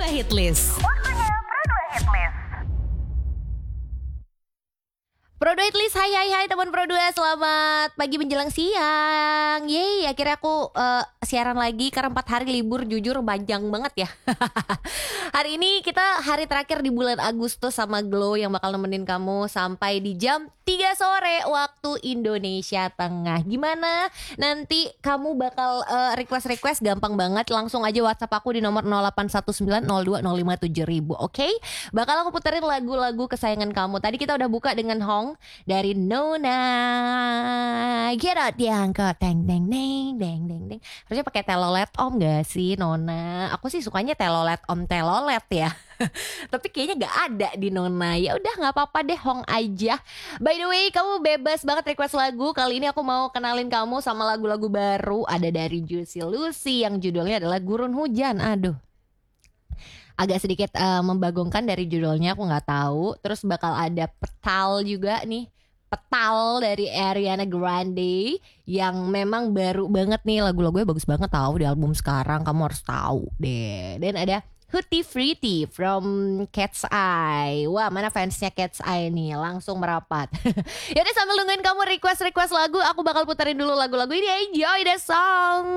Hitlist. Pro2 Hitlist, hai teman Pro2, selamat pagi menjelang siang. Yeay, akhirnya aku siaran lagi karena 4 hari libur, jujur panjang banget ya. Hari ini kita hari terakhir di bulan Agustus sama Glow yang bakal nemenin kamu sampai di jam 3 sore waktu Indonesia Tengah. Gimana? Nanti kamu bakal request gampang banget, langsung aja WhatsApp aku di nomor 081902057000, oke? Bakal aku puterin lagu-lagu kesayangan kamu. Tadi kita udah buka dengan Hong dari Nona. Get out diangkat, deng deng deng deng deng deng. Harusnya pakai telolet om gak sih Nona? Aku sih sukanya telolet om telolet ya. Tapi kayaknya gak ada di Nona. Ya udah nggak apa-apa deh, Hong aja. By the way, kamu bebas banget request lagu. Kali ini aku mau kenalin kamu sama lagu-lagu baru. Ada dari Juicy Lucy yang judulnya adalah Gurun Hujan. Aduh, agak sedikit membagongkan dari judulnya, aku nggak tahu. Terus bakal ada Petal juga nih, Petal dari Ariana Grande yang memang baru banget nih, lagu-lagunya bagus banget tahu di album sekarang, kamu harus tahu deh. Dan ada Hootie Fruity from Cat's Eye. Wah, mana fansnya Cat's Eye nih, langsung merapat. Yaudah, sambil nungguin kamu request lagu, aku bakal puterin dulu lagu-lagu ini. Enjoy the song.